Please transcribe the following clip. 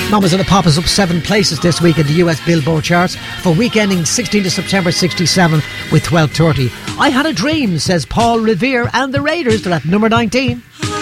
Mamas and the Pop is up 7 places this week in the US Billboard charts for week ending 16th of September 67 with 12:30. I Had a Dream, says Paul Revere and the Raiders. They're at number 19.